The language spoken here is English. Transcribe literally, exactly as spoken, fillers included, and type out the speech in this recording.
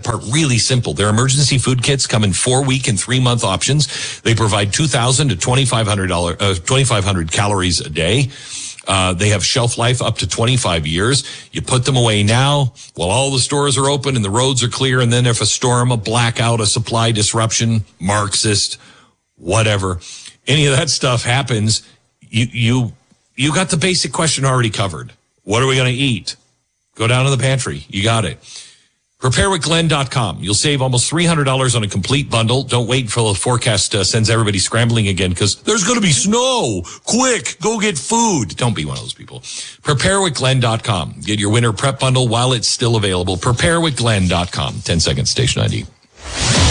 part really simple. Their emergency food kits come in four-week and three-month options. They provide two thousand to twenty-five hundred dollars, uh, twenty-five hundred calories a day. Uh, they have shelf life up to twenty-five years. You put them away now while all the stores are open and the roads are clear. And then if a storm, a blackout, a supply disruption, Marxist, whatever, any of that stuff happens, you, you, you got the basic question already covered. What are we going to eat? Go down to the pantry. You got it. prepare with glenn dot com. You'll save almost three hundred dollars on a complete bundle. Don't wait until the forecast uh, sends everybody scrambling again because there's going to be snow. Quick, go get food. Don't be one of those people. prepare with glenn dot com. Get your winter prep bundle while it's still available. prepare with glenn dot com. ten seconds, station I D.